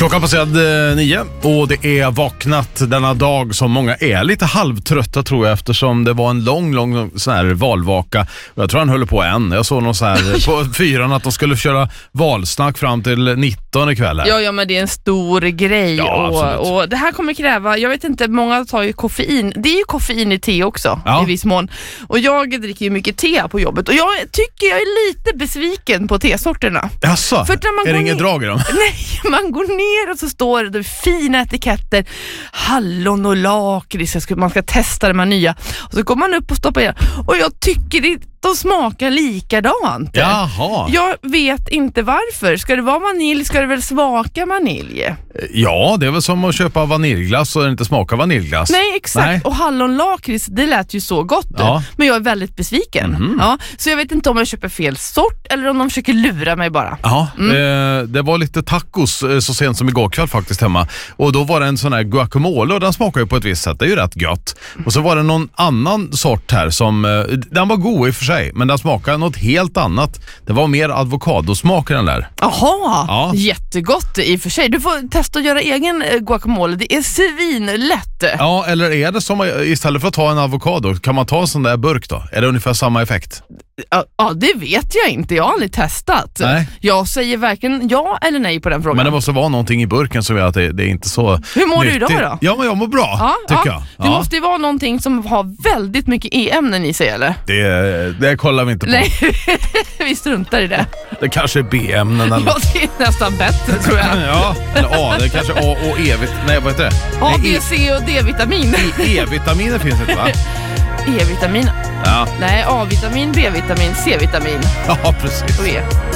Klockan passerad 9 och det är vaknat denna dag som många är lite halvtrötta tror jag, eftersom det var en lång sån här valvaka. Jag tror han höll på än. Jag såg någon så här på 4 att de skulle köra valsnack fram till 19 ikväll. Ja, men det är en stor grej. Ja, och det här kommer kräva, jag vet inte, många tar ju koffein. Det är ju koffein i te också, i viss mån. Och jag dricker ju mycket te på jobbet. Och jag tycker jag är lite besviken på tesorterna. Jaså? För när man är det inget drag i dem? Nej, man går ner och så står det fina etiketter, hallon och lakrits, man ska testa de här nya. Och så går man upp och stoppar igen. Och jag tycker de smakar likadant. Jaha. Jag vet inte varför. Ska det vara vanilj, ska det väl smaka vanilj? Ja, det är väl som att köpa vaniljglass och inte smaka vaniljglass. Nej, exakt. Nej. Och hallonlakrits, det lät ju så gott. Ja. Men jag är väldigt besviken. Mm-hmm. Ja, så jag vet inte om jag köper fel sort eller om de försöker lura mig bara. Ja, det var lite tacos så sent som igår kväll faktiskt hemma. Och då var det en sån här guacamole och den smakar ju på ett visst sätt. Det är ju rätt gött. Och så var det någon annan sort här som, den var god i och för sig, men den smakade något helt annat. Det var mer avokadosmak i den där. Jaha, jättegott i och för sig. Du får testa att göra egen guacamole. Det är svinlätt. Ja, eller är det som istället för att ta en avokado, kan man ta en sån där burk då? Är det ungefär samma effekt? Ja, det vet jag inte. Jag har aldrig testat. Nej. Jag säger varken ja eller nej på den frågan. Men det måste vara någonting i burken som gör att det är inte så. Hur mår nyttigt. Du idag då? Ja, men jag mår bra, tycker jag. Det måste ju vara någonting som har väldigt mycket E-ämnen i sig, eller? Det kollar vi inte på. Nej, vi struntar i det. Det kanske är B-ämnen eller... Ja, det är nästan bättre, tror jag. Ja, eller A. Det är kanske A och E. Nej, vad heter det? A, B, C och D-vitamin. E-vitaminer finns inte, va? E-vitamin. Ja. Nej, A-vitamin, B-vitamin, C-vitamin. Ja, precis. Och E.